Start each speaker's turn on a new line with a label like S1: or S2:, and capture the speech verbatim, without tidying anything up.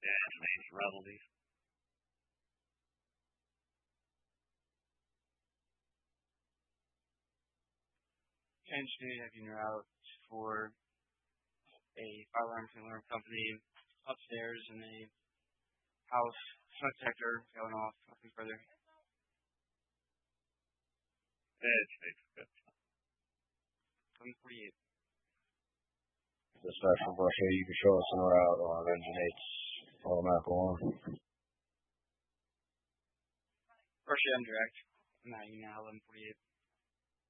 S1: Yeah, nice revelries.
S2: Potentially having your out for a firearms and alarm company upstairs in a house, smoke detector going off, nothing further.
S1: Yeah, it's nice. Good.
S2: seven forty-eight.
S3: Dispatch from Brush eight, you can show us an route on Engine eight's automatic alarm.
S2: Brush eight, I'm direct. I'm at you now, eleven forty-eight.